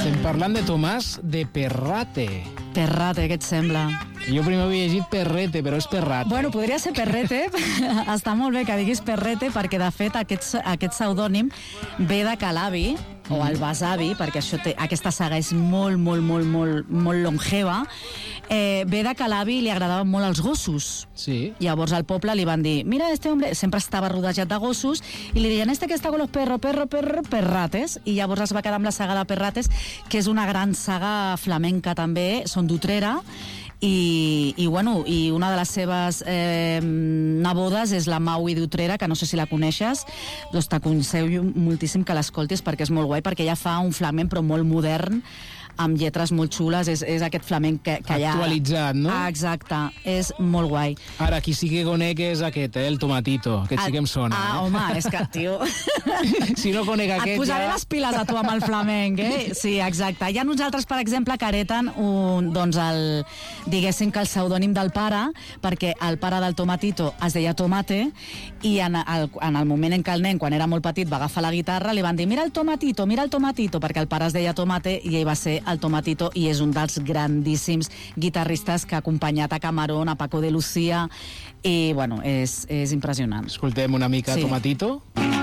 Estem parlant de Tomàs de Perrate. Perrate, què et sembla? Jo primer havia llegit Perrete, però és Perrate. Bueno, podria ser Perrete. Està molt bé que diguis Perrete, perquè de fet aquest pseudònim ve de Calavi, o el besavi, perquè aquesta saga és molt longeva, ve de Calavi i li agradaven molt els gossos. Sí. Llavors al poble li van dir, mira, este hombre sempre estava rodejat de gossos, i li deien, que està con los perrates, i llavors es va quedar amb la saga de Perrates, que és una gran saga flamenca també, són d'Utrera, i una de les seves nebodes és la Maui d'Utrera, que no sé si la coneixes, doncs t'aconsello moltíssim que l'escoltis perquè és molt guai, perquè ella fa un flamenc però molt modern, amb lletres molt xules, és aquest flamenc que hi ha... Actualitzat, no? Exacte, és molt guai. Ara, qui sí que conec és aquest, el Tomatito, aquest sí que em sona. Home, és que, tio... Si no conec aquest, et posaré les piles a tu amb el flamenc, eh? Sí, exacte. Hi ha uns altres, per exemple, que hereten diguéssim que el pseudònim del pare, perquè el pare del Tomatito es deia Tomate, i en el moment en què el nen, quan era molt petit, va agafar la guitarra, li van dir, mira el Tomatito, perquè el pare es deia Tomate i ell va ser el Tomatito, i és un dels grandíssims guitarristes que ha acompanyat a Camarón, a Paco de Lucía, i, bueno, és impressionant. Escoltem una mica Tomatito.